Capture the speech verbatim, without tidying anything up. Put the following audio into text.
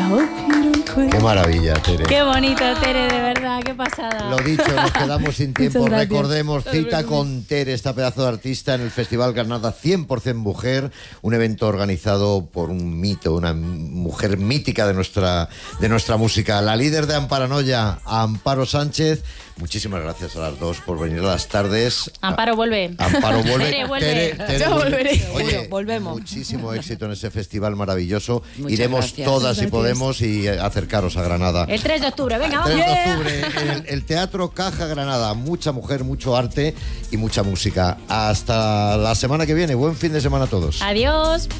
Qué maravilla, Tere. Qué bonito, Tere, de verdad, qué pasada. Lo dicho, nos quedamos sin tiempo. Muchas gracias. Recordemos, cita con Tere, esta pedazo de artista, en el Festival Granada cien por ciento Mujer, un evento organizado por un mito, una mujer mítica de nuestra, de nuestra música. La líder de Amparanoia, Amparo Sánchez. Muchísimas gracias a las dos por venir a las tardes. Amparo vuelve. Amparo vuelve. Tere vuelve. Tere, Tere Yo vuelve. volveré. Oye, Seguro, volvemos. muchísimo éxito en ese festival maravilloso. Muchas Iremos gracias. todas Gracias. si podemos y acercaros a Granada. El tres de octubre, venga, El vamos. tres de octubre, en el, el Teatro Caja Granada. Mucha mujer, mucho arte y mucha música. Hasta la semana que viene. Buen fin de semana a todos. Adiós.